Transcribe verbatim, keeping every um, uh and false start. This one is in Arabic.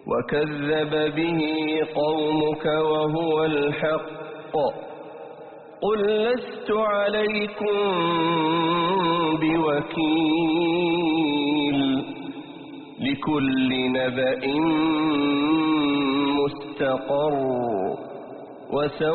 وكذب به قومك وهو الحق قل لست عليكم بوكيل لكل نبأ مستقر